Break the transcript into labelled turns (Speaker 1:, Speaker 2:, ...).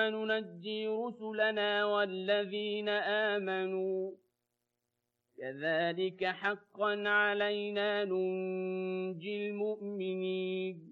Speaker 1: ننجي رسلنا والذين آمنوا كذلك حقا علينا ننجي المؤمنين